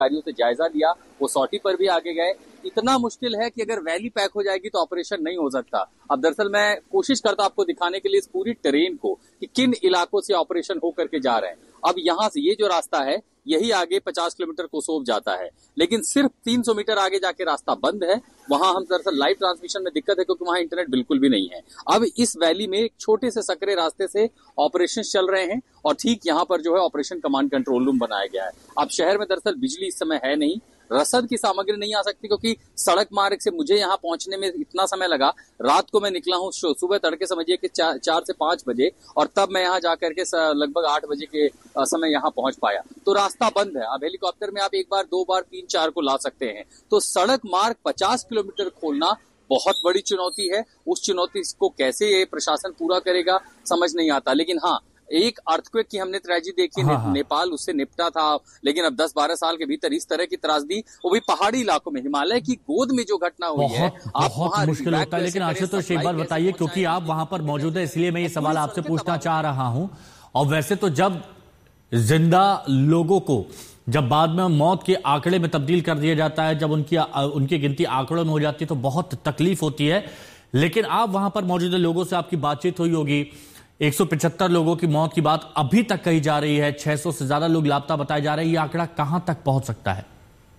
अधिकारियों से जायजा लिया, वो सॉटी पर भी आगे गए। इतना मुश्किल है कि अगर वैली पैक हो जाएगी तो ऑपरेशन नहीं हो सकता। अब दरअसल मैं कोशिश करता आपको दिखाने के लिए इस पूरी ट्रेन को कि किन इलाकों से ऑपरेशन होकर के जा रहे हैं। अब यहाँ से ये जो रास्ता है यही आगे 50 किलोमीटर कोसोव जाता है, लेकिन सिर्फ 300 मीटर आगे जाके रास्ता बंद है। वहां हम दरअसल लाइव ट्रांसमिशन में दिक्कत है क्योंकि वहां इंटरनेट बिल्कुल भी नहीं है। अब इस वैली में एक छोटे से सकरे रास्ते से ऑपरेशन चल रहे हैं और ठीक यहाँ पर जो है ऑपरेशन कमांड कंट्रोल रूम बनाया गया है। अब शहर में दरअसल बिजली इस समय है नहीं, रसद की सामग्री नहीं आ सकती क्योंकि सड़क मार्ग से मुझे यहाँ पहुंचने में इतना समय लगा। रात को मैं निकला हूँ सुबह तड़के समझिए कि 4 से 5 बजे और तब मैं यहाँ जाकर के लगभग 8 बजे के समय यहाँ पहुंच पाया। तो रास्ता बंद है। अब हेलीकॉप्टर में आप एक बार, 2 बार, 3, 4 को ला सकते हैं। तो सड़क मार्ग 50 किलोमीटर खोलना बहुत बड़ी चुनौती है। उस चुनौती को कैसे ये प्रशासन पूरा करेगा समझ नहीं आता। लेकिन हाँ, एक अर्थक्वेक की हमने ट्रेजेडी देखी, नेपाल उससे निपटा था, लेकिन अब 10-12 साल के भीतर इस तरह की त्रासदी, वो भी पहाड़ी इलाकों में, हिमालय की गोद में जो घटना हुई है, बहुत मुश्किल होता है। लेकिन आशुतोष एक बार बताइए, क्योंकि आप वहां पर मौजूद है इसलिए मैं ये सवाल आपसे पूछना चाह रहा हूं। और वैसे तो जब जिंदा लोगों को जब बाद में मौत के आंकड़े में तब्दील कर दिया जाता है, जब उनकी गिनती आंकड़ों में हो जाती है तो बहुत तकलीफ होती है। लेकिन आप वहां पर मौजूद लोगों से आपकी बातचीत हुई होगी। 175 लोगों की मौत की बात अभी तक कही जा रही है, 600 से ज्यादा लोग लापता बताए जा रहे हैं। ये आंकड़ा कहां तक पहुंच सकता है?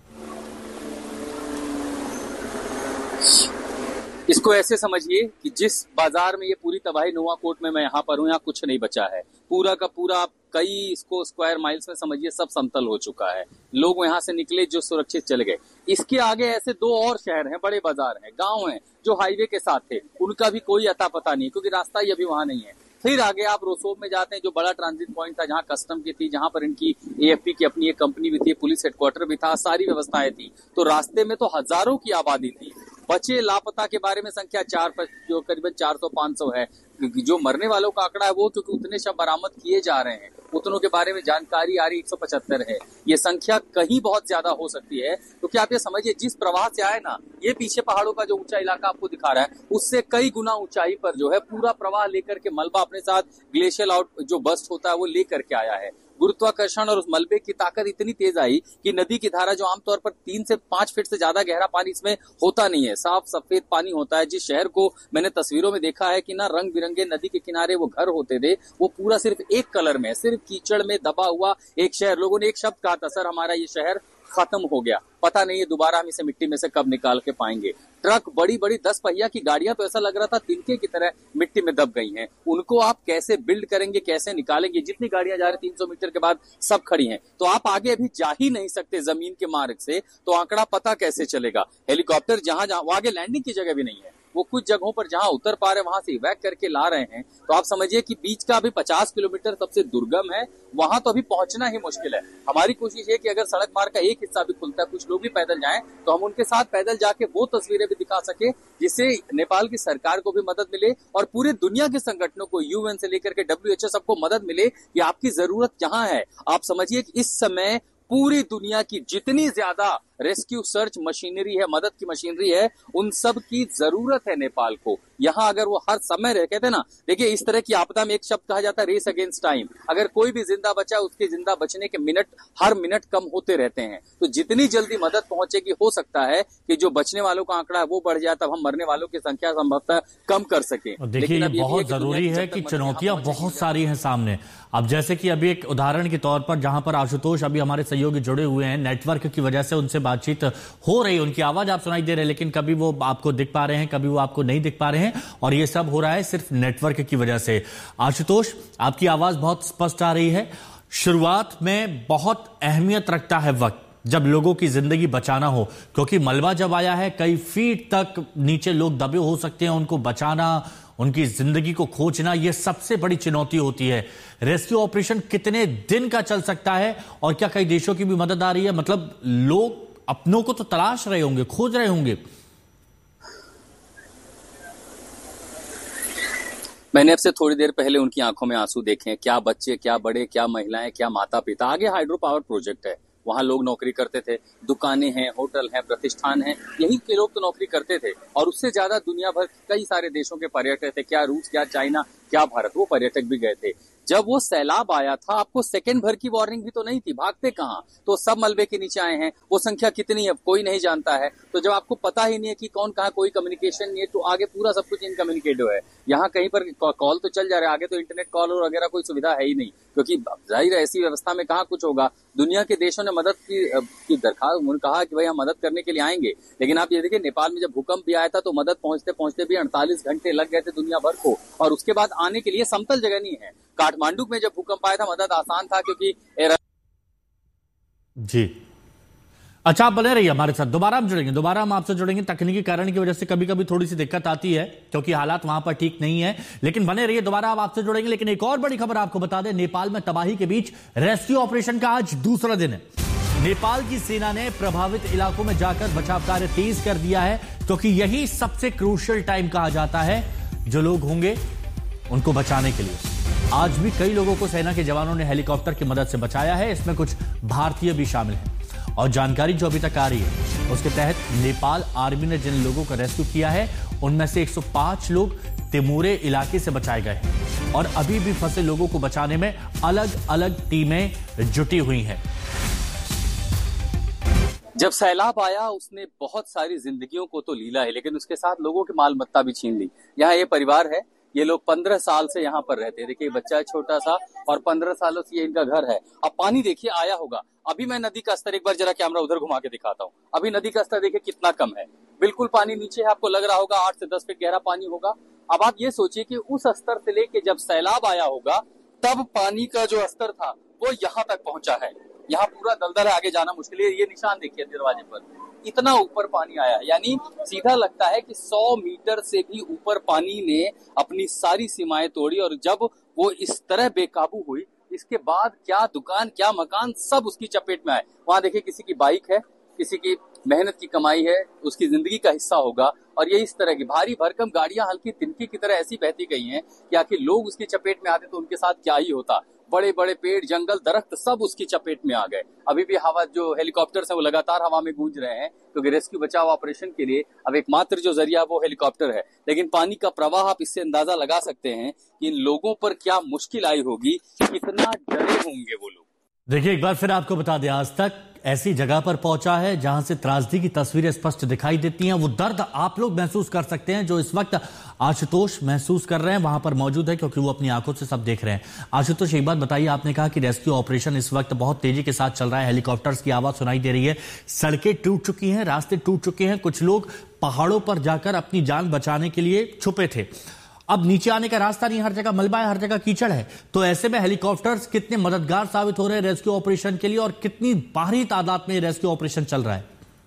इसको ऐसे समझिए कि जिस बाजार में ये पूरी तबाही नोवाकोट में मैं यहाँ पर हूँ, यहाँ कुछ नहीं बचा है। पूरा का पूरा कई इसको स्क्वायर माइल्स में समझिए सब समतल हो चुका है। लोग यहाँ से निकले जो सुरक्षित चले गए। इसके आगे ऐसे 2 और शहर हैं, बड़े बाजार हैं, गांव हैं जो हाईवे के साथ थे, उनका भी कोई अता पता नहीं क्योंकि रास्ता ही अभी वहां नहीं है। फिर आगे आप रोसोव में जाते हैं जो बड़ा ट्रांजिट पॉइंट था, जहां कस्टम की थी, जहां पर इनकी एएफपी की अपनी एक कंपनी भी थी, पुलिस हेडक्वार्टर भी था, सारी व्यवस्थाएं थी। तो रास्ते में तो हजारों की आबादी थी। बचे लापता के बारे में संख्या 4, जो करीबन 400-500 है। जो मरने वालों का आंकड़ा है वो क्योंकि उतने शव बरामद किए जा रहे हैं, उतनों के बारे में जानकारी आ रही 175 है। ये संख्या कहीं बहुत ज्यादा हो सकती है क्योंकि आप ये समझिए जिस प्रवाह से आए ना, ये पीछे पहाड़ों का जो ऊंचा इलाका आपको दिखा रहा है उससे कई गुना ऊंचाई पर जो है पूरा प्रवाह लेकर के मलबा अपने साथ ग्लेशियल आउट जो बस्ट होता है वो लेकर के आया है। गुरुत्वाकर्षण और उस मलबे की ताकत इतनी तेज आई कि नदी की धारा जो आमतौर पर 3 से 5 फीट से ज्यादा गहरा पानी इसमें होता नहीं है, साफ सफेद पानी होता है। जिस शहर को मैंने तस्वीरों में देखा है कि ना रंग बिरंगे नदी के किनारे वो घर होते थे, वो पूरा सिर्फ एक कलर में, सिर्फ कीचड़ में दबा हुआ एक शहर। लोगों ने एक शब्द कहा था, सर हमारा ये शहर खत्म हो गया, पता नहीं है दोबारा हम इसे मिट्टी में से कब निकाल के पाएंगे। ट्रक, बड़ी बड़ी 10 पहिया की गाड़ियां तो ऐसा लग रहा था तिनके की तरह मिट्टी में दब गई हैं। उनको आप कैसे बिल्ड करेंगे, कैसे निकालेंगे? जितनी गाड़ियां जा रही 300 मीटर के बाद सब खड़ी हैं, तो आप आगे अभी जा ही नहीं सकते जमीन के मार्ग से, तो आंकड़ा पता कैसे चलेगा? हेलीकॉप्टर जहां जहां, वो आगे लैंडिंग की जगह भी नहीं है, वो कुछ जगहों पर जहां उतर पा रहे वहां से इवैक करके ला रहे हैं। तो आप समझिए कि बीच का अभी 50 किलोमीटर सबसे दुर्गम है, वहां तो अभी पहुंचना ही मुश्किल है। हमारी कोशिश है कि अगर सड़क मार्ग का एक हिस्सा भी खुलता है, कुछ लोग भी पैदल जाएं, तो हम उनके साथ पैदल जाके वो तस्वीरें भी दिखा सके जिससे नेपाल की सरकार को भी मदद मिले और पूरे दुनिया के संगठनों को, यूएन से लेकर के WHO, सबको मदद मिले कि आपकी जरूरत जहां है। आप समझिए कि इस समय पूरी दुनिया की जितनी ज्यादा रेस्क्यू सर्च मशीनरी है, मदद की मशीनरी है, उन सब की जरूरत है नेपाल को। यहाँ अगर वो हर समय रह, कहते ना, देखिए इस तरह की आपदा में एक शब्द कहा जाता है रेस अगेंस्ट टाइम। अगर कोई भी जिंदा बचा, उसके जिंदा बचने के मिनट हर मिनट कम होते रहते हैं। तो जितनी जल्दी मदद पहुंचेगी, हो सकता है कि जो बचने वालों का आंकड़ा है वो बढ़ जाए, तब हम मरने वालों की संख्या संभवतः कम कर सके। देखिए ये बहुत जरूरी है कि चुनौतियां बहुत सारी हैं सामने। अब जैसे कि अभी एक उदाहरण के तौर पर जहां पर आशुतोष अभी हमारे सहयोगी जुड़े हुए हैं, नेटवर्क की वजह से उनसे बातचीत हो रही है, उनकी आवाज आप सुनाई दे रहे हैं, लेकिन कभी वो आपको दिख पा रहे हैं, कभी वो आपको नहीं दिख पा रहे हैं, और ये सब हो रहा है सिर्फ नेटवर्क की वजह से। आशुतोष, आपकी आवाज बहुत स्पष्ट आ रही है। शुरुआत में बहुत अहमियत रखता है वक्त, जब लोगों की जिंदगी बचाना हो, क्योंकि मलबा जब आया है कई फीट तक नीचे लोग दबे हो सकते हैं, उनको बचाना, उनकी जिंदगी को खोजना, यह सबसे बड़ी चुनौती होती है। रेस्क्यू ऑपरेशन कितने दिन का चल सकता है और क्या कई देशों की भी मदद आ रही है? मतलब लोग अपनों को तो तलाश रहे होंगे, खोज रहे होंगे। मैंने अब से थोड़ी देर पहले उनकी आंखों में आंसू देखे हैं। क्या बच्चे, क्या बड़े, क्या महिलाएं, क्या माता पिता। आगे हाइड्रो पावर प्रोजेक्ट है, वहां लोग नौकरी करते थे, दुकानें हैं, होटल हैं, प्रतिष्ठान हैं, यही के लोग तो नौकरी करते थे। और उससे ज्यादा दुनिया भर कई सारे देशों के पर्यटक थे, क्या रूस, क्या चाइना, क्या भारत, वो पर्यटक भी गए थे। जब वो सैलाब आया था आपको सेकंड भर की वार्निंग भी तो नहीं थी, भागते कहां? तो सब मलबे के नीचे आए हैं, वो संख्या कितनी है कोई नहीं जानता है। तो जब आपको पता ही नहीं है कि कौन कहां, कोई कम्युनिकेशन नहीं है, तो आगे पूरा सब कुछ इनकम्युनिकेटिव है। यहाँ कहीं पर कॉल तो चल जा रहा है, आगे तो इंटरनेट कॉल और वगैरह कोई सुविधा है ही नहीं, क्योंकि जाहिर है ऐसी व्यवस्था में कहाँ कुछ होगा। दुनिया के देशों ने मदद की दरखास्त, उन्होंने कहा कि भाई हम मदद करने के लिए आएंगे, लेकिन आप ये देखिए नेपाल में जब भूकंप भी आया था तो मदद पहुंचते पहुंचते भी 48 घंटे लग गए थे दुनिया भर को, और उसके बाद आने के लिए समतल जगह नहीं है। काठमांडू में जब भूकंप आया था मदद आसान था क्योंकि जी। अच्छा, आप बने रहिए हमारे साथ, दोबारा हम आपसे जुड़ेंगे। तकनीकी कारण की वजह से कभी कभी थोड़ी सी दिक्कत आती है क्योंकि हालात वहां पर ठीक नहीं है, लेकिन बने रहिए, दोबारा आप आपसे जुड़ेंगे। लेकिन एक और बड़ी खबर आपको बता दें, नेपाल में तबाही के बीच रेस्क्यू ऑपरेशन का आज दूसरा दिन है। नेपाल की सेना ने प्रभावित इलाकों में जाकर बचाव कार्य तेज कर दिया है, क्योंकि यही सबसे क्रूशियल टाइम कहा जाता है जो लोग होंगे उनको बचाने के लिए। आज भी कई लोगों को सेना के जवानों ने हेलीकॉप्टर की मदद से बचाया है, इसमें कुछ भारतीय भी शामिल हैं। और जानकारी जो अभी तक आ रही है उसके तहत नेपाल आर्मी ने जिन लोगों को रेस्क्यू किया है उनमें से 105 लोग तिमोरे इलाके से बचाए गए हैं, और अभी भी फंसे लोगों को बचाने में अलग अलग टीमें जुटी हुई हैं। जब सैलाब आया उसने बहुत सारी जिंदगियों को तो लीला है, लेकिन उसके साथ लोगों की माल मत्ता भी छीन ली। यहाँ ये परिवार है, ये लोग 15 साल से यहाँ पर रहते हैं। देखिए बच्चा है छोटा सा, और 15 सालों से ये इनका घर है। अब पानी देखिए आया होगा, अभी मैं नदी का स्तर एक बार जरा कैमरा उधर घुमा के दिखाता हूँ। अभी नदी का स्तर देखिए कितना कम है, बिल्कुल पानी नीचे है, आपको लग रहा होगा 8 से 10 फीट गहरा पानी होगा। अब आप ये सोचिए कि उस स्तर से लेके जब सैलाब आया होगा तब पानी का जो स्तर था वो यहाँ तक पहुंचा है। यहाँ पूरा दलदल है, आगे जाना मुश्किल है। ये निशान देखिए दरवाजे पर, इतना ऊपर पानी आया, यानी सीधा लगता है कि 100 मीटर से भी ऊपर पानी ने अपनी सारी सीमाएं तोड़ी। और जब वो इस तरह बेकाबू हुई, इसके बाद क्या दुकान क्या मकान सब उसकी चपेट में आए। वहां देखिए किसी की बाइक है, किसी की मेहनत की कमाई है, उसकी जिंदगी का हिस्सा होगा, और ये इस तरह की भारी भरकम गाड़ियां हल्की तिनकी की तरह ऐसी बहती गई हैं कि आखिर लोग उसकी चपेट में आते तो उनके साथ क्या ही होता। बड़े बड़े पेड़ जंगल दरख्त सब उसकी चपेट में आ गए। अभी भी हवा, जो हेलीकॉप्टर्स हैं वो लगातार हवा में गूंज रहे हैं, क्योंकि रेस्क्यू बचाव ऑपरेशन के लिए अब एकमात्र जो जरिया वो हेलीकॉप्टर है। लेकिन पानी का प्रवाह, आप इससे अंदाजा लगा सकते हैं कि इन लोगों पर क्या मुश्किल आई होगी, कितना डरे होंगे वो लोग। देखिए, एक बार फिर आपको बता दें, आज तक ऐसी जगह पर पहुंचा है जहां से त्रासदी की तस्वीरें स्पष्ट दिखाई देती हैं। वो दर्द आप लोग महसूस कर सकते हैं जो इस वक्त आशुतोष महसूस कर रहे हैं, वहां पर मौजूद है, क्योंकि वो अपनी आंखों से सब देख रहे हैं। आशुतोष, एक बात बताइए, आपने कहा कि रेस्क्यू ऑपरेशन इस वक्त बहुत तेजी के साथ चल रहा है, हेलीकॉप्टर्स की आवाज सुनाई दे रही है, सड़कें टूट चुकी हैं, रास्ते टूट चुके हैं, कुछ लोग पहाड़ों पर जाकर अपनी जान बचाने के लिए छुपे थे। अब नीचे आने का रास्ता नहीं, हर जगह मलबा है, हर जगह कीचड़ है। तो ऐसे में हेलीकॉप्टर्स कितने मददगार साबित हो रहे हैं रेस्क्यू ऑपरेशन के लिए, और कितनी भारी तादाद में रेस्क्यू ऑपरेशन चल रहा है?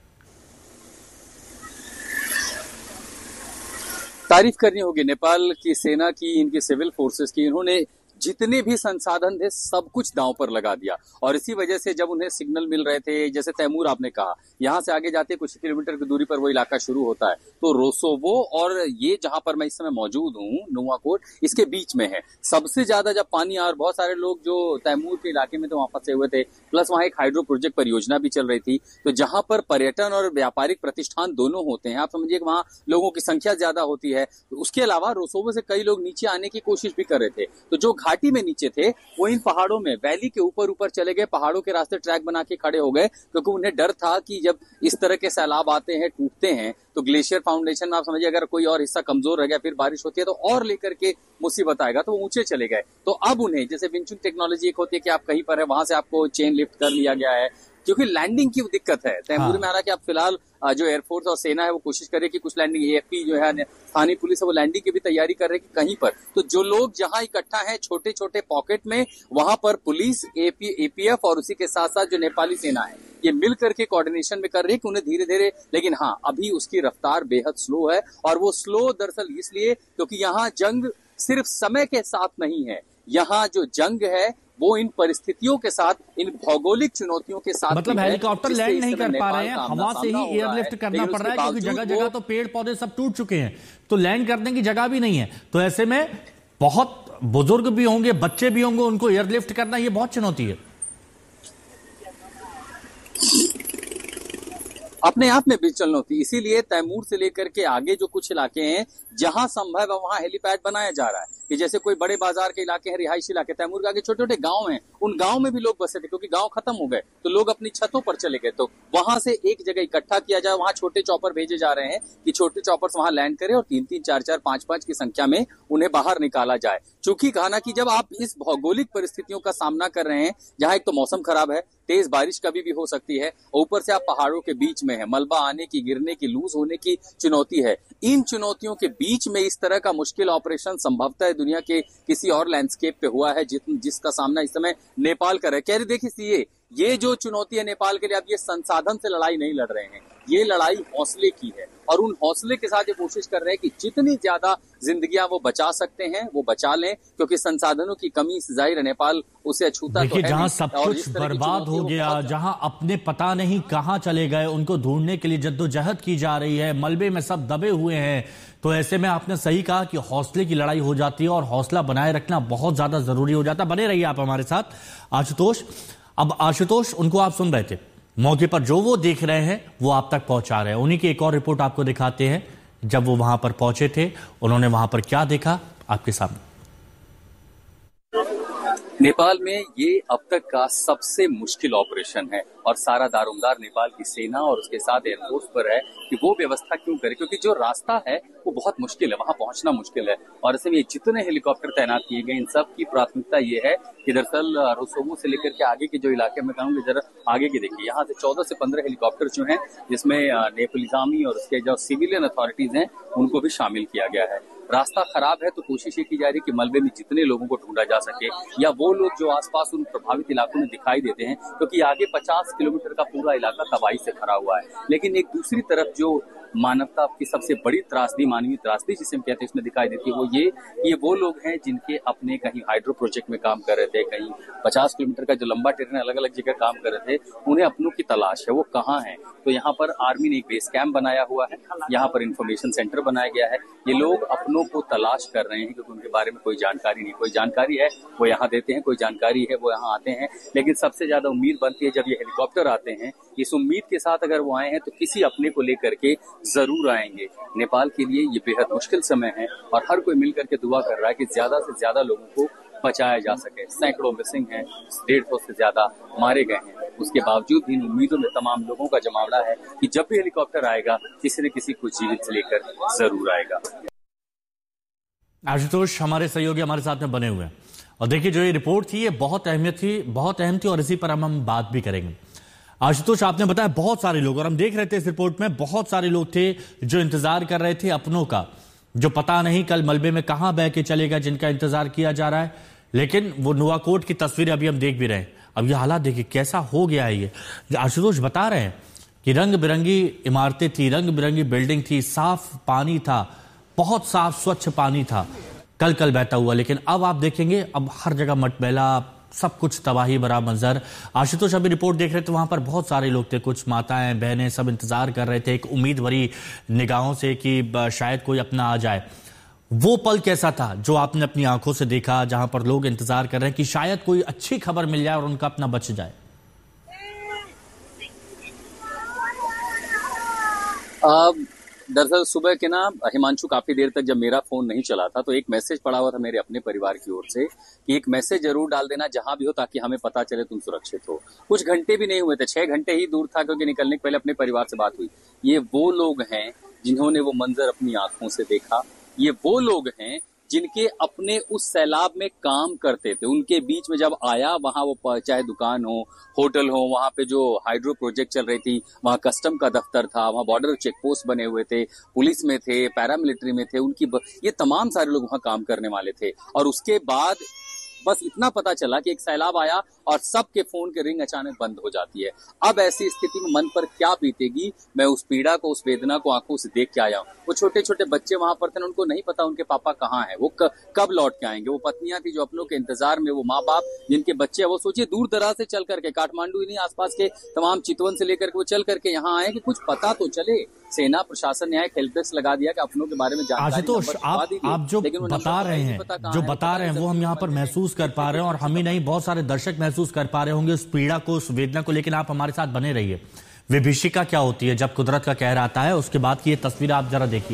तारीफ करनी होगी नेपाल की सेना की, इनकी सिविल फोर्सेस की। इन्होंने जितने भी संसाधन थे सब कुछ दांव पर लगा दिया, और इसी वजह से जब उन्हें सिग्नल मिल रहे थे, जैसे तैमूर आपने कहा, यहां से आगे जाते कुछ किलोमीटर की दूरी पर वो इलाका शुरू होता है, तो रोसोवो और ये जहां पर मैं इस समय मौजूद हूं नुवाकोट, इसके बीच में है। सबसे ज्यादा जब पानी आया, और बहुत सारे लोग जो तैमूर के इलाके में थे वहां फंसे हुए थे, प्लस वहां एक हाइड्रो प्रोजेक्ट परियोजना भी चल रही थी, तो जहां पर पर्यटन और व्यापारिक प्रतिष्ठान दोनों होते हैं, आप समझिए कि वहां लोगों की संख्या ज्यादा होती है। तो उसके अलावा रोसोवो से कई लोग नीचे आने की कोशिश भी कर रहे थे, तो जो घाटी में नीचे थे वो इन पहाड़ों में, वैली के ऊपर चले गए, पहाड़ों के रास्ते ट्रैक बना के खड़े हो गए, क्योंकि उन्हें डर था कि जब इस तरह के सैलाब आते हैं, टूटते हैं, तो ग्लेशियर फाउंडेशन में आप समझिए अगर कोई और हिस्सा कमजोर रह गया, फिर बारिश होती है तो और लेकर के मुसीबत आएगा, तो वो ऊंचे चले गए। तो अब उन्हें, जैसे विंचुंग टेक्नोलॉजी एक होती है कि आप कहीं पर है, वहां से आपको चेन लिफ्ट कर लिया गया है, क्योंकि लैंडिंग की दिक्कत है तैमूर में। हालांकि अब फिलहाल जो एयरफोर्स और सेना है वो कोशिश करे कि कुछ लैंडिंग, एएफपी जो है स्थानीय पुलिस है वो लैंडिंग की भी तैयारी कर रहे हैं कि कहीं पर, तो जो लोग जहां इकट्ठा हैं छोटे छोटे पॉकेट में, वहां पर पुलिस, एपीएफ और उसी के साथ साथ जो नेपाली सेना है, ये मिल करके कोऑर्डिनेशन में कर रही है कि उन्हें धीरे धीरे, लेकिन हाँ अभी उसकी रफ्तार बेहद स्लो है। और वो स्लो दरअसल इसलिए क्योंकि यहाँ जंग सिर्फ समय के साथ नहीं है, यहाँ जो जंग है वो इन परिस्थितियों के साथ, इन भौगोलिक चुनौतियों के साथ, मतलब हेलीकॉप्टर लैंड नहीं कर पा रहे हैं, हवा से ही एयरलिफ्ट करना पड़ रहा है, क्योंकि जगह जगह तो पेड़ पौधे सब टूट चुके हैं, तो लैंड करने की जगह भी नहीं है। तो ऐसे में बहुत बुजुर्ग भी होंगे, बच्चे भी होंगे, उनको एयरलिफ्ट करना ये बहुत चुनौती है। अपने आप में भी चलना होती है, इसीलिए तैमूर से लेकर के आगे जो कुछ इलाके हैं जहां संभव है वहां हेलीपैड बनाया जा रहा है। कि जैसे कोई बड़े बाजार के इलाके हैं, रिहायशी इलाके, तैमूर के आगे छोटे छोटे गांव हैं, उन गांव में भी लोग बसे थे क्योंकि गांव खत्म हो गए तो लोग अपनी छतों पर चले गए। तो वहां से एक जगह इकट्ठा किया जाए, वहां छोटे चॉपर भेजे जा रहे हैं कि छोटे चॉपर्स वहां लैंड करें और 3-3, 4-4, 5-5 की संख्या में उन्हें बाहर निकाला जाए। चूंकि कहा ना कि जब आप इस भौगोलिक परिस्थितियों का सामना कर रहे हैं, जहां एक तो मौसम खराब है, तेज बारिश कभी भी हो सकती है, ऊपर से आप पहाड़ों के बीच में है, मलबा आने की, गिरने की, लूज होने की चुनौती है। इन चुनौतियों के बीच में इस तरह का मुश्किल ऑपरेशन संभवतः दुनिया के किसी और लैंडस्केप पे हुआ है जिसका सामना इस समय नेपाल कर रहा है। कह रहे देखिए ये जो चुनौती है नेपाल के लिए, अब ये संसाधन से लड़ाई नहीं लड़ रहे हैं, ये लड़ाई हौसले की है और उन हौसले के साथ ये कोशिश कर रहे हैं कि जितनी ज्यादा जिंदगियां वो बचा सकते हैं वो बचा लें, क्योंकि संसाधनों की कमी से जाहिर है नेपाल उसे अछूता तो है। जहां सब कुछ बर्बाद हो गया, जहां अपने पता नहीं कहां चले गए, उनको ढूंढने के लिए जद्दोजहद की जा रही है, मलबे में सब दबे हुए हैं, तो ऐसे में आपने सही कहा कि हौसले की लड़ाई हो जाती है और हौसला बनाए रखना बहुत ज्यादा जरूरी हो जाता है। बने रहिए आप हमारे साथ आशुतोष। अब आशुतोष, उनको आप सुन रहे थे, मौके पर जो वो देख रहे हैं वो आप तक पहुंचा रहे हैं। उन्हीं की एक और रिपोर्ट आपको दिखाते हैं, जब वो वहां पर पहुंचे थे उन्होंने वहां पर क्या देखा आपके सामने। नेपाल में ये अब तक का सबसे मुश्किल ऑपरेशन है और सारा दारोमदार नेपाल की सेना और उसके साथ एयरफोर्स पर है कि वो व्यवस्था क्यों करे, क्योंकि जो रास्ता है वो बहुत मुश्किल है, वहां पहुंचना मुश्किल है। और ऐसे में जितने हेलीकॉप्टर तैनात किए गए, इन सब की प्राथमिकता ये है कि दरअसल रोसोमो से लेकर के आगे के जो इलाके में कहूँगी, जरा आगे की देखिए, यहाँ से 14 से 15 हेलीकॉप्टर जो हैं, जिसमें नेपाल आर्मी और उसके जो सिविलियन अथॉरिटीज हैं उनको भी शामिल किया गया है। रास्ता खराब है तो कोशिश ये की जा रही है कि मलबे में जितने लोगों को ढूंढा जा सके या वो लोग जो आसपास उन प्रभावित इलाकों में दिखाई देते हैं, क्योंकि आगे 50 किलोमीटर का पूरा इलाका तबाही से भरा हुआ है। लेकिन एक दूसरी तरफ जो मानवता की सबसे बड़ी त्रासदी, मानवीय त्रासदी जिसे हम कहते हैं, इसमें दिखाई देती है, वो ये वो लोग हैं जिनके अपने कहीं हाइड्रो प्रोजेक्ट में काम कर रहे थे, कहीं 50 किलोमीटर का जो लंबा टेरेन अलग अलग जगह काम कर रहे थे, उन्हें अपनों की तलाश है, वो कहाँ है। तो यहाँ पर आर्मी ने एक बेस कैंप बनाया हुआ है, यहाँ पर इंफॉर्मेशन सेंटर बनाया गया है। ये लोग अपनों को तलाश कर रहे हैं क्योंकि उनके बारे में कोई जानकारी नहीं, कोई जानकारी है वो यहाँ देते हैं, कोई जानकारी है वो यहाँ आते हैं। लेकिन सबसे ज्यादा उम्मीद बनती है जब ये हेलीकॉप्टर आते हैं, इस उम्मीद के साथ अगर वो आए हैं तो किसी अपने को लेकर के जरूर आएंगे। नेपाल के लिए ये बेहद मुश्किल समय है और हर कोई मिलकर के दुआ कर रहा है कि ज्यादा से ज्यादा लोगों को बचाया जा सके। सैकड़ों मिसिंग हैं, 150 से ज्यादा मारे गए हैं। उसके बावजूद भी इन उम्मीदों में तमाम लोगों का जमावड़ा है कि जब भी हेलीकॉप्टर आएगा किसी न किसी को जीवित लेकर जरूर आएगा। आशुतोष हमारे सहयोगी हमारे साथ में बने हुए हैं और देखिए जो ये रिपोर्ट थी ये बहुत अहम थी और इसी पर हम बात भी करेंगे। आशुतोष, आपने बताया बहुत सारे लोग, और हम देख रहे थे इस रिपोर्ट में बहुत सारे लोग थे जो इंतजार कर रहे थे अपनों का, जो पता नहीं कल मलबे में कहां बह के चलेगा, जिनका इंतजार किया जा रहा है। लेकिन वो नुआकोट की तस्वीर अभी हम देख भी रहे हैं। अब ये हालात देखिए कैसा हो गया है। ये आशुतोष बता रहे हैं कि रंग बिरंगी इमारतें थी, रंग बिरंगी बिल्डिंग थी, साफ पानी था, बहुत साफ स्वच्छ पानी था कल बहता हुआ। लेकिन अब आप देखेंगे अब हर जगह मटमैला, सब कुछ तबाही भरा मंजर। आशुतोष अभी रिपोर्ट देख रहे थे, वहां पर बहुत सारे लोग थे, कुछ माताएं बहनें सब इंतजार कर रहे थे एक उम्मीद भरी निगाहों से कि शायद कोई अपना आ जाए। वो पल कैसा था जो आपने अपनी आंखों से देखा, जहां पर लोग इंतजार कर रहे हैं कि शायद कोई अच्छी खबर मिल जाए और उनका अपना बच जाए? दरअसल सुबह के ना हिमांशु काफी देर तक जब मेरा फोन नहीं चला था तो एक मैसेज पड़ा हुआ था मेरे अपने परिवार की ओर से कि एक मैसेज जरूर डाल देना जहां भी हो ताकि हमें पता चले तुम सुरक्षित हो। कुछ घंटे भी नहीं हुए थे, 6 घंटे ही दूर था क्योंकि निकलने के पहले अपने परिवार से बात हुई। ये वो लोग हैं जिन्होंने वो मंजर अपनी आंखों से देखा, ये वो लोग हैं जिनके अपने उस सैलाब में काम करते थे, उनके बीच में जब आया वहां वो चाहे दुकान हो, होटल हो, वहां पे जो हाइड्रो प्रोजेक्ट चल रही थी, वहां कस्टम का दफ्तर था, वहां बॉर्डर चेक पोस्ट बने हुए थे, पुलिस में थे, पैरामिलिट्री में थे, ये तमाम सारे लोग वहां काम करने वाले थे। और उसके बाद बस इतना पता चला कि एक सैलाब आया और सबके फोन के रिंग अचानक बंद हो जाती है। अब ऐसी स्थिति में मन पर क्या बीतेगी, मैं उस पीड़ा को, उस वेदना को आंखों से देख के आया हूँ। वो छोटे छोटे बच्चे वहां पर थे, उनको नहीं पता उनके पापा कहाँ हैं, वो कब लौट के आएंगे। वो पत्नियां थी जो अपनों के इंतजार में, वो माँ बाप जिनके बच्चे हैं, वो सोचिए दूर दराज से चल करके, काठमांडू ही नहीं आसपास के तमाम चितवन से लेकर के वो चल करके यहाँ आए कि कुछ पता तो चले। सेना प्रशासन ने हेल्प डेस्क लगा दिया कि अपनों के बारे में जानकारी। आशुतोष, आप जो बता रहे हैं वो हम यहाँ पर महसूस कर पा रहे हैं और हम ही नहीं बहुत सारे दर्शक महसूस कर पा रहे होंगे उस पीड़ा को, उस वेदना को। लेकिन आप हमारे साथ बने रहिए। विभीषिका क्या होती है जब कुदरत का कहर आता है, उसके बाद की ये तस्वीर आप जरा देखिए।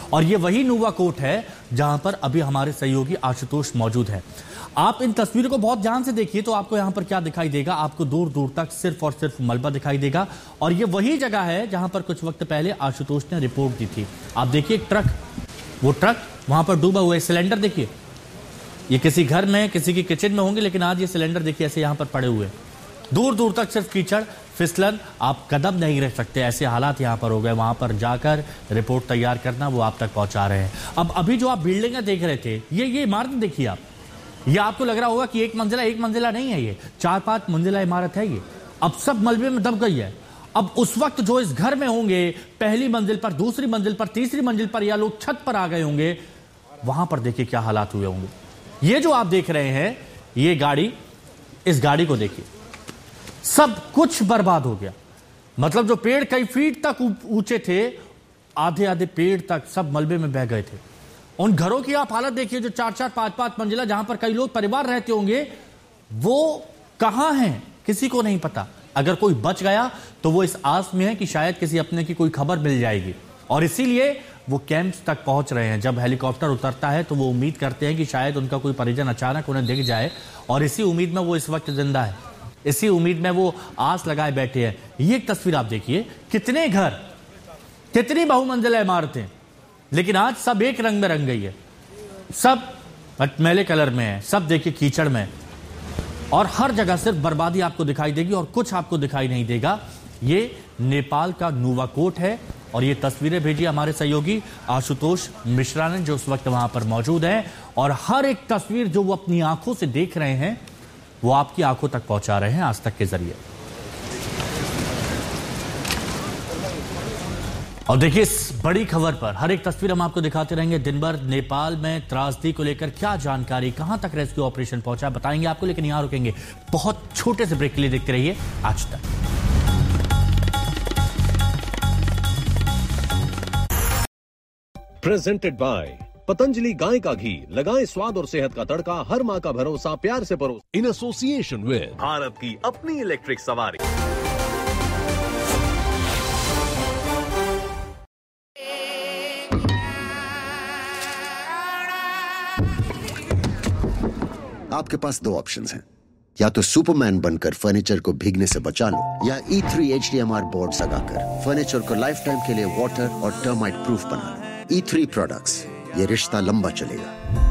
और ये वही नुवाकोट है जहां पर अभी हमारे सहयोगी आशुतोष मौजूद है। आप इन तस्वीरों को बहुत ध्यान से देखिए तो आपको यहां पर क्या दिखाई देगा, आपको दूर दूर तक सिर्फ और सिर्फ मलबा दिखाई देगा। और ये वही जगह है जहां पर कुछ वक्त पहले आशुतोष ने रिपोर्ट दी थी। आप देखिए ट्रक, वो ट्रक वहां पर डूबा हुआ है। सिलेंडर देखिए, ये किसी घर में, किसी की किचन में होंगे, लेकिन आज ये सिलेंडर देखिए ऐसे यहां पर पड़े हुए, दूर दूर तक सिर्फ कीचड़, फिसलन, आप कदम नहीं रख सकते, ऐसे हालात यहां पर हो गए। वहां पर जाकर रिपोर्ट तैयार करना, वो आप तक पहुंचा रहे हैं। अब अभी जो आप बिल्डिंगें देख रहे थे, ये इमारत देखिए आप, ये आपको लग रहा होगा कि एक मंजिला नहीं है, ये 4-5 मंजिला इमारत है। ये अब सब मलबे में दब गई है। अब उस वक्त जो इस घर में होंगे, पहली मंजिल पर, दूसरी मंजिल पर, तीसरी मंजिल पर, या लोग छत पर आ गए होंगे, वहां पर देखिए क्या हालात हुए होंगे। ये जो आप देख रहे हैं, ये गाड़ी, इस गाड़ी को देखिए, सब कुछ बर्बाद हो गया। मतलब जो पेड़ कई फीट तक ऊंचे थे, आधे पेड़ तक सब मलबे में बह गए थे। उन घरों की आप हालत देखिए जो 4-4, 5-5 मंजिला, जहां पर कई लोग परिवार रहते होंगे, वो कहां हैं किसी को नहीं पता। अगर कोई बच गया तो वो इस आस में है कि शायद किसी अपने की कोई खबर मिल जाएगी, और इसीलिए वो कैंप्स तक पहुंच रहे हैं। जब हेलीकॉप्टर उतरता है तो वो उम्मीद करते हैं कि शायद उनका कोई परिजन अचानक उन्हें दिख जाए, और इसी उम्मीद में वो इस वक्त जिंदा है, इसी उम्मीद में वो आस लगाए बैठे हैं। ये एक तस्वीर आप देखिए, कितने घर, कितनी बहुमंजिला इमारतें, लेकिन आज सब एक रंग में रंग गई है, सब मटमैले कलर में है, सब देखिए कीचड़ में, और हर जगह सिर्फ बर्बादी आपको दिखाई देगी और कुछ आपको दिखाई नहीं देगा। ये नेपाल का नुवाकोट है, और ये तस्वीरें भेजी हमारे सहयोगी आशुतोष मिश्रा ने, जो उस वक्त वहां पर मौजूद है, और हर एक तस्वीर जो वो अपनी आंखों से देख रहे हैं, वो आपकी आंखों तक पहुंचा रहे हैं आज तक के जरिए। और देखिए इस बड़ी खबर पर हर एक तस्वीर हम आपको दिखाते रहेंगे दिन भर। नेपाल में त्रासदी को लेकर क्या जानकारी, कहां तक रेस्क्यू ऑपरेशन पहुंचा, बताएंगे आपको, लेकिन यहां रुकेंगे बहुत छोटे से ब्रेक के लिए। देखते रहिए आज तक। प्रेजेंटेड बाय पतंजलि गाय का घी, लगाएं स्वाद और सेहत का तड़का, हर माँ का भरोसा, प्यार से परोस। इन एसोसिएशन विद भारत की अपनी इलेक्ट्रिक सवारी। आपके पास 2 ऑप्शंस हैं, या तो सुपरमैन बनकर फर्नीचर को भीगने से बचा लो, या E3 HDMR बोर्ड लगाकर फर्नीचर को लाइफ टाइम के लिए वाटर और टर्माइट प्रूफ बना लो। E3 प्रोडक्ट्स, ये रिश्ता लंबा चलेगा।